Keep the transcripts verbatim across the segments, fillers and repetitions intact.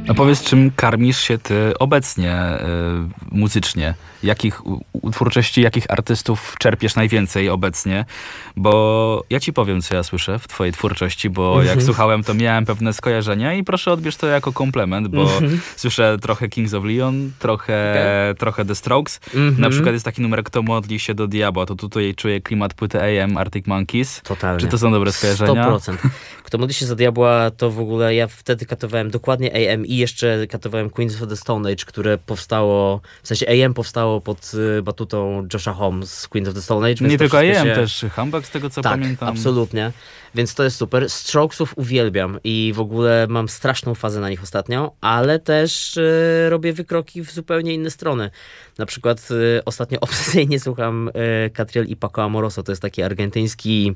A powiedz, czym karmisz się ty obecnie y, muzycznie? Jakich u, u twórczości, jakich artystów czerpiesz najwięcej obecnie? Bo ja ci powiem, co ja słyszę w twojej twórczości, bo mm-hmm. jak słuchałem, to miałem pewne skojarzenia i proszę odbierz to jako komplement, bo mm-hmm. słyszę trochę Kings of Leon, trochę, okay. trochę The Strokes. Mm-hmm. Na przykład jest taki numer Kto modli się do diabła, to tutaj czuję klimat płyty A M Arctic Monkeys. Totalnie. Czy to są dobre skojarzenia? sto procent. Kto modli się za diabła, to w ogóle ja wtedy katowałem dokładnie A M i jeszcze katowałem Queens of the Stone Age, które powstało, w sensie A M powstało pod y, batutą Josha Homme z Queens of the Stone Age. Nie tylko A M, się... też Humbug z tego co tak, pamiętam. absolutnie. Więc to jest super. Strokesów uwielbiam i w ogóle mam straszną fazę na nich ostatnio, ale też y, robię wykroki w zupełnie inne strony. Na przykład y, ostatnio obsesyjnie słucham y, Catriel i Paco Amoroso. To jest taki argentyński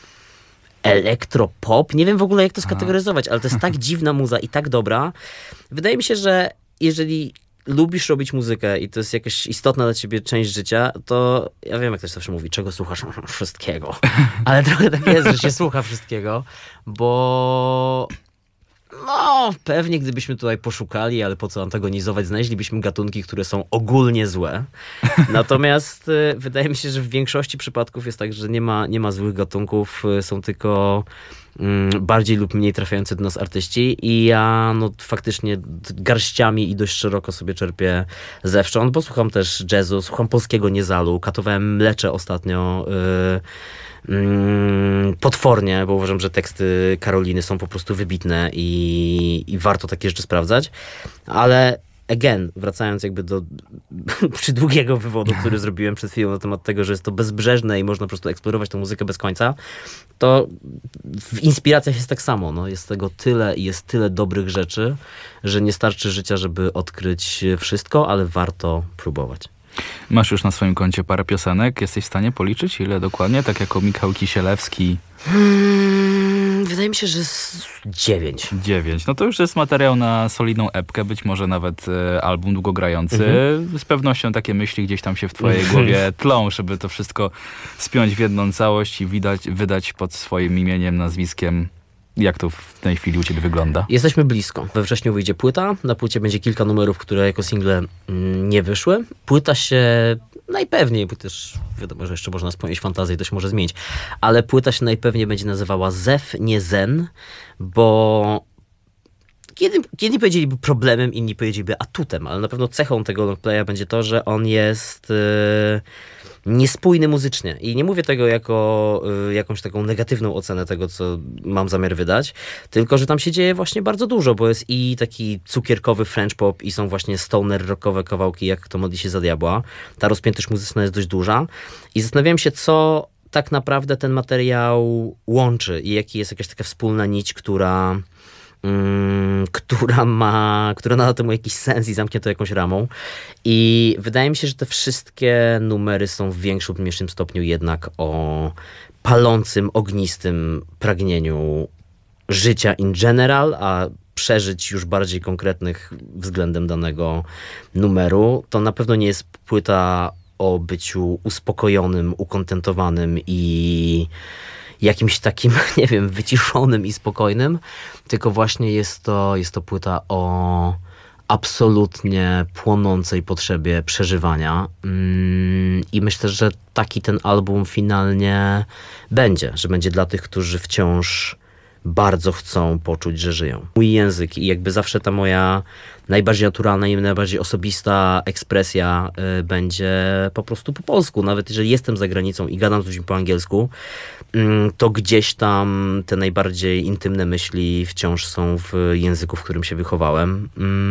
elektropop. Nie wiem w ogóle jak to skategoryzować, ale to jest tak dziwna muza i tak dobra. Wydaje mi się, że jeżeli lubisz robić muzykę i to jest jakaś istotna dla ciebie część życia, to ja wiem, jak ktoś zawsze mówi, czego słuchasz? Wszystkiego. Ale trochę tak jest, że się słucha wszystkiego, bo no, pewnie gdybyśmy tutaj poszukali, ale po co antagonizować, znaleźlibyśmy gatunki, które są ogólnie złe. Natomiast y, wydaje mi się, że w większości przypadków jest tak, że nie ma, nie ma złych gatunków, y, są tylko y, bardziej lub mniej trafiający do nas artyści i ja no faktycznie garściami i dość szeroko sobie czerpię zewsząd, bo słucham też jazzu, słucham polskiego Niezalu, katowałem Mlecze ostatnio, y, potwornie, bo uważam, że teksty Karoliny są po prostu wybitne i, i warto takie rzeczy sprawdzać, ale again, wracając jakby do przydługiego wywodu, który zrobiłem przed chwilą na temat tego, że jest to bezbrzeżne i można po prostu eksplorować tę muzykę bez końca, to w inspiracjach jest tak samo. No. Jest tego tyle i jest tyle dobrych rzeczy, że nie starczy życia, żeby odkryć wszystko, ale warto próbować. Masz już na swoim koncie parę piosenek. Jesteś w stanie policzyć, ile dokładnie? Tak jako Michał Kisielewski. Hmm, wydaje mi się, że z dziewięć. Dziewięć. No to już jest materiał na solidną epkę, być może nawet e, album długogrający. Mhm. Z pewnością takie myśli gdzieś tam się w twojej głowie tlą, żeby to wszystko spiąć w jedną całość i widać, wydać pod swoim imieniem, nazwiskiem. Jak to w tej chwili u ciebie wygląda? Jesteśmy blisko. We wrześniu wyjdzie płyta. Na płycie będzie kilka numerów, które jako single mm, nie wyszły. Płyta się najpewniej, bo też wiadomo, że jeszcze można spełnić fantazję i to się może zmienić, ale płyta się najpewniej będzie nazywała Zef, nie Zen, bo kiedy, kiedy powiedzieliby problemem, inni powiedzieliby atutem, ale na pewno cechą tego longplaya będzie to, że on jest yy, niespójny muzycznie. I nie mówię tego jako y, jakąś taką negatywną ocenę tego, co mam zamiar wydać, tylko, że tam się dzieje właśnie bardzo dużo, bo jest i taki cukierkowy French pop i są właśnie stoner rockowe kawałki, jak Kto modli się za diabła. Ta rozpiętość muzyczna jest dość duża. I zastanawiałem się, co tak naprawdę ten materiał łączy i jaki jest jakaś taka wspólna nić, która... Mm, która ma, która nada temu jakiś sens i zamknie to jakąś ramą. I wydaje mi się, że te wszystkie numery są w większym lub mniejszym stopniu jednak o palącym, ognistym pragnieniu życia in general, a przeżyć już bardziej konkretnych względem danego numeru. To na pewno nie jest płyta o byciu uspokojonym, ukontentowanym i jakimś takim, nie wiem, wyciszonym i spokojnym, tylko właśnie jest to, jest to płyta o absolutnie płonącej potrzebie przeżywania i myślę, że taki ten album finalnie będzie, że będzie dla tych, którzy wciąż bardzo chcą poczuć, że żyją. Mój język i jakby zawsze ta moja najbardziej naturalna i najbardziej osobista ekspresja y, będzie po prostu po polsku. Nawet jeżeli jestem za granicą i gadam z ludźmi po angielsku, y, to gdzieś tam te najbardziej intymne myśli wciąż są w języku, w którym się wychowałem.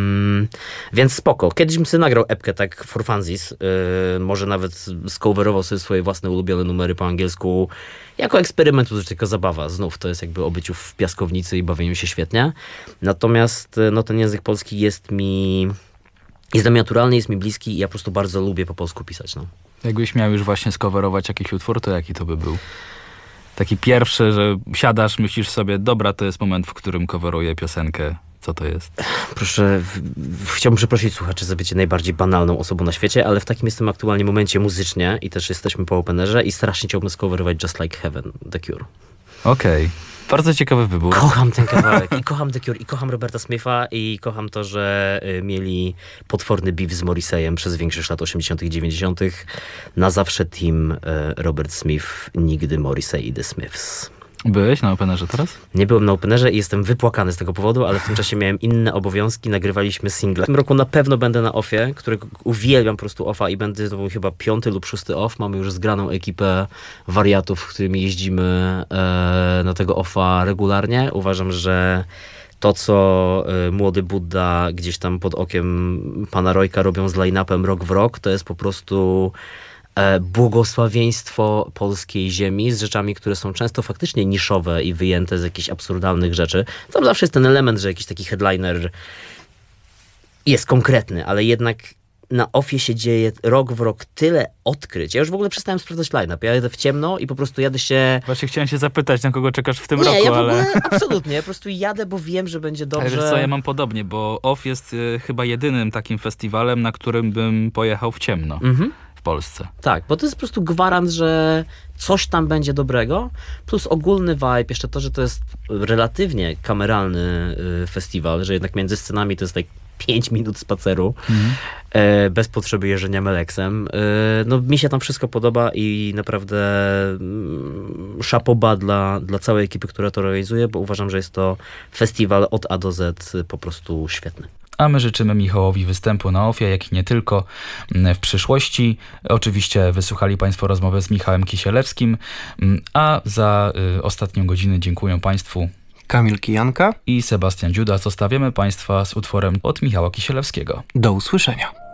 Y, więc spoko. Kiedyś bym sobie nagrał epkę tak for funsies. Y, może nawet skowerował sobie swoje własne ulubione numery po angielsku. Jako eksperyment, to tylko zabawa. Znów to jest jakby o byciu w piaskownicy i bawieniu się świetnie. Natomiast no, ten język polski jest mi jest dla mnie naturalny, jest mi bliski i ja po prostu bardzo lubię po polsku pisać. No. Jakbyś miał już właśnie skowerować jakiś utwór, to jaki to by był? Taki pierwszy, że siadasz, myślisz sobie, dobra, to jest moment, w którym coveruję piosenkę. Co to jest? Proszę, w, w, chciałbym przeprosić słuchaczy za bycie najbardziej banalną osobą na świecie, ale w takim jestem aktualnie momencie muzycznie i też jesteśmy po openerze i strasznie chciałbym skowerować Just Like Heaven, The Cure. Okej. Okay. Bardzo ciekawy wybór. Kocham ten kawałek i kocham The Cure, i kocham Roberta Smitha, i kocham to, że y, mieli potworny beef z Morrisseyem przez większość lat osiemdziesiątych i dziewięćdziesiątych. Na zawsze team y, Robert Smith, nigdy Morrissey i The Smiths. Byłeś na Openerze teraz? Nie byłem na Openerze i jestem wypłakany z tego powodu, ale w tym czasie miałem inne obowiązki, nagrywaliśmy single. W tym roku na pewno będę na offie, którego uwielbiam po prostu offa i będę, to był chyba piąty lub szósty off. Mamy już zgraną ekipę wariatów, którymi jeździmy e, na tego offa regularnie. Uważam, że to, co y, młody Budda gdzieś tam pod okiem pana Rojka robią z line-upem rok w rok, to jest po prostu e, błogosławieństwo polskiej ziemi z rzeczami, które są często faktycznie niszowe i wyjęte z jakichś absurdalnych rzeczy. Tam zawsze jest ten element, że jakiś taki headliner jest konkretny, ale jednak na offie się dzieje rok w rok tyle odkryć. Ja już w ogóle przestałem sprawdzać line-up. Ja jadę w ciemno i po prostu jadę się... Właśnie chciałem się zapytać, na kogo czekasz w tym Nie, roku, ja w ale... ogóle absolutnie. Ja po prostu jadę, bo wiem, że będzie dobrze. Ale wiesz co, ja mam podobnie, bo Off jest y, chyba jedynym takim festiwalem, na którym bym pojechał w ciemno Mhm. w Polsce. Tak, bo to jest po prostu gwarant, że coś tam będzie dobrego, plus ogólny vibe, jeszcze to, że to jest relatywnie kameralny y, festiwal, że jednak między scenami to jest tak pięć minut spaceru, Mhm. e, bez potrzeby jeżdżenia meleksem. E, no mi się tam wszystko podoba i naprawdę mm, szapoba dla, dla całej ekipy, która to realizuje, bo uważam, że jest to festiwal od A do Z po prostu świetny. A my życzymy Michałowi występu na Offie, jak i nie tylko w przyszłości. Oczywiście wysłuchali Państwo rozmowę z Michałem Kisielewskim, a za y, ostatnią godzinę dziękuję Państwu Kamil Kijanka. i Sebastian Dziuda. Zostawiamy Państwa z utworem od Michała Kisielewskiego. Do usłyszenia.